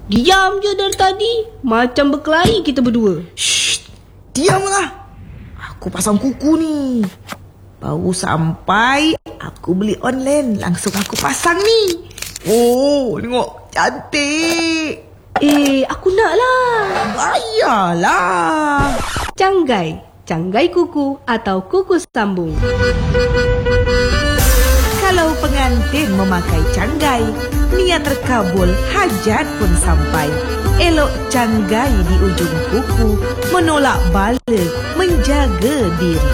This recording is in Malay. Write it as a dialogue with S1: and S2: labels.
S1: Diam je dari tadi. Macam berkelahi kita berdua.
S2: Shh, diamlah. Aku pasang kuku ni. Baru sampai, aku beli online. Langsung aku pasang ni. Oh, tengok. Cantik.
S1: Aku nak lah.
S2: Bayarlah.
S1: Canggai. Canggai kuku atau kuku sambung.
S2: Kalau pengantin memakai canggai, niat terkabul, hajat pun sampai. Elok canggai di ujung kuku, menolak bala, menjaga diri.